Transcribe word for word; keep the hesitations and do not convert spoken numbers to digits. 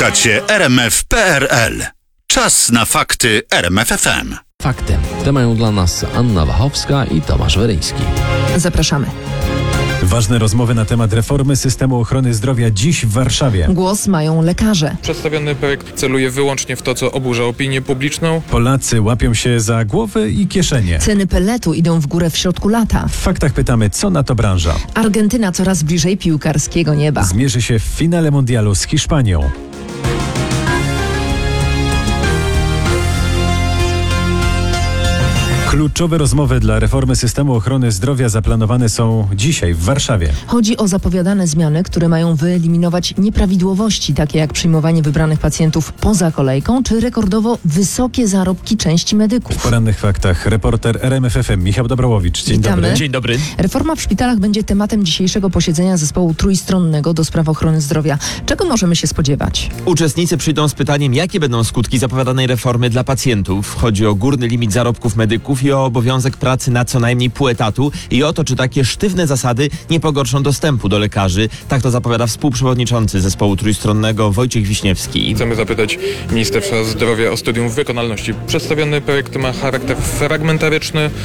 Słuchacie R M F kropka P R L. Czas na fakty R M F F M. Fakty. Te mają dla nas Anna Wachowska i Tomasz Weryński. Zapraszamy. Ważne rozmowy na temat reformy systemu ochrony zdrowia dziś w Warszawie. Głos mają lekarze. Przedstawiony projekt celuje wyłącznie w to, co oburza opinię publiczną. Polacy łapią się za głowy i kieszenie. Ceny pelletu idą w górę w środku lata. W faktach pytamy, co na to branża. Argentyna coraz bliżej piłkarskiego nieba. Zmierzy się w finale mundialu z Hiszpanią. Kluczowe rozmowy dla reformy systemu ochrony zdrowia zaplanowane są dzisiaj w Warszawie. Chodzi o zapowiadane zmiany, które mają wyeliminować nieprawidłowości, takie jak przyjmowanie wybranych pacjentów poza kolejką, czy rekordowo wysokie zarobki części medyków. W porannych faktach reporter R M F F M Michał Dobrałowicz. Dzień Witamy. dobry. Dzień dobry. Reforma w szpitalach będzie tematem dzisiejszego posiedzenia zespołu trójstronnego do spraw ochrony zdrowia. Czego możemy się spodziewać? Uczestnicy przyjdą z pytaniem, jakie będą skutki zapowiadanej reformy dla pacjentów. Chodzi o górny limit zarobków medyków i o obowiązek pracy na co najmniej pół etatu i o to, czy takie sztywne zasady nie pogorszą dostępu do lekarzy. Tak to zapowiada współprzewodniczący zespołu trójstronnego Wojciech Wiśniewski. Chcemy zapytać Ministerstwa Zdrowia o studium wykonalności. Przedstawiony projekt ma charakter fragmentaryczny.